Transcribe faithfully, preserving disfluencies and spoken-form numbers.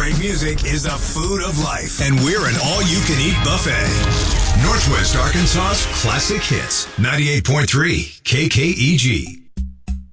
Great music is the food of life, and we're an all-you-can-eat buffet. Northwest Arkansas's classic hits. ninety-eight point three K K E G.